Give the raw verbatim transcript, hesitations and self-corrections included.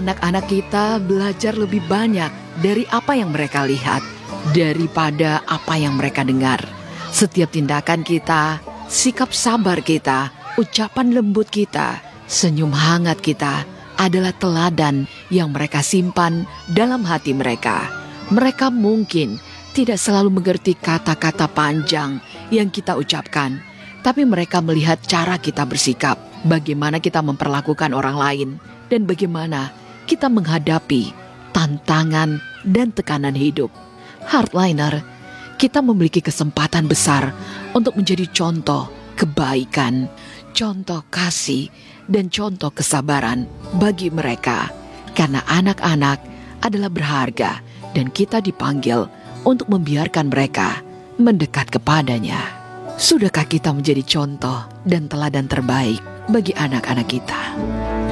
anak-anak kita belajar lebih banyak dari apa yang mereka lihat, daripada apa yang mereka dengar. Setiap tindakan kita, sikap sabar kita, ucapan lembut kita, senyum hangat kita adalah teladan yang mereka simpan dalam hati mereka. Mereka mungkin tidak selalu mengerti kata-kata panjang yang kita ucapkan, tapi mereka melihat cara kita bersikap, bagaimana kita memperlakukan orang lain, dan bagaimana kita menghadapi tantangan dan tekanan hidup. Hardliner, kita memiliki kesempatan besar untuk menjadi contoh kebaikan, contoh kasih, dan contoh kesabaran bagi mereka. Karena anak-anak adalah berharga dan kita dipanggil untuk membiarkan mereka mendekat kepadanya. Sudahkah kita menjadi contoh dan teladan terbaik bagi anak-anak kita?